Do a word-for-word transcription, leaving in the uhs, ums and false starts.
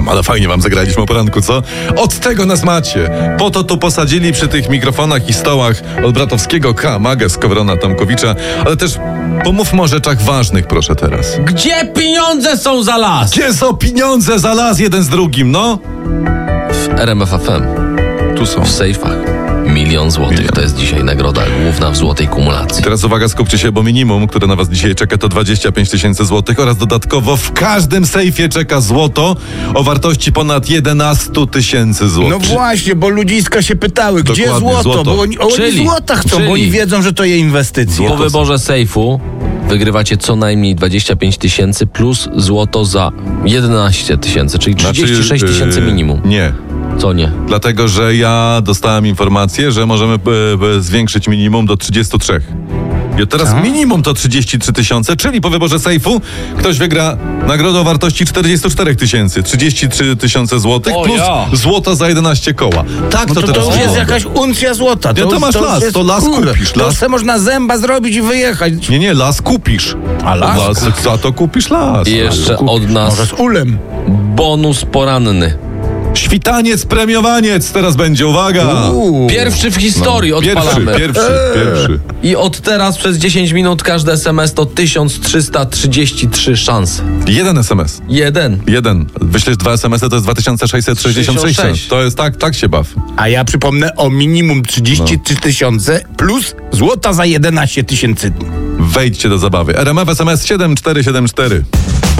tam, ale fajnie wam zagraliśmy o poranku, co? Od tego nas macie. Po to tu posadzili przy tych mikrofonach i stołach od Bratowskiego, K, Magę, Skowrona, Tomkowicza, ale też pomówmy o rzeczach ważnych, proszę teraz. Gdzie pieniądze są za las? Gdzie są pieniądze za las jeden z drugim, no? W R M F F M. Tu są. W sejfach. Milion złotych. Milion. To jest dzisiaj nagroda główna w złotej kumulacji. Teraz uwaga, skupcie się, bo minimum, które na was dzisiaj czeka, to dwadzieścia pięć tysięcy złotych oraz dodatkowo w każdym sejfie czeka złoto o wartości ponad jedenaście tysięcy złotych. No właśnie, bo ludziska się pytały, gdzie Dokładnie, złoto? złoto. Bo oni, oni Czyli- złota chcą, czyli- bo oni wiedzą, że to je inwestycje. Po wyborze sejfu wygrywacie co najmniej dwadzieścia pięć tysięcy plus złoto za jedenaście tysięcy, czyli trzydzieści sześć tysięcy minimum. Yy, nie. Co nie? Dlatego, że ja dostałem informację, że możemy e, e, zwiększyć minimum do trzydziestu trzech. I teraz Co? minimum to trzydzieści trzy tysiące, czyli po wyborze sejfu ktoś wygra nagrodę o wartości czterdzieści cztery tysięcy, trzydzieści trzy tysiące złotych O plus ja. złoto za jedenaście koła. Tak No to, to, teraz to już jest wygląda. jakaś uncja złota. Nie, to już- masz już las, jest- to las kurde, kupisz, To las. se można zęba zrobić i wyjechać. Nie, nie, las kupisz. A las? las za to kupisz las. I jeszcze Kupisz. od nas Może z ulem. bonus poranny. Świtaniec, premiowaniec teraz będzie, uwaga. Uuu. Pierwszy w historii No, pierwszy, odpalamy. pierwszy, pierwszy. I od teraz przez dziesięć minut każdy S M S to tysiąc trzysta trzydzieści trzy szanse. Jeden S M S. Jeden. Jeden. Wyślesz dwa S M S-y, to jest dwa tysiące sześćset sześćdziesiąt sześć. sześćdziesiąt sześć. To jest tak, tak się baw. A ja przypomnę o minimum trzydzieści trzy tysiące plus złota za jedenaście tysięcy. Wejdźcie do zabawy. R M F S M S siedem cztery siedem cztery.